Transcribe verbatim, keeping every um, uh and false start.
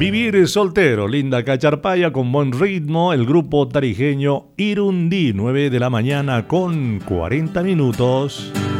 Vivir soltero, linda cacharpaya con buen ritmo, el grupo tarijeño Irundí, nueve de la mañana con cuarenta minutos.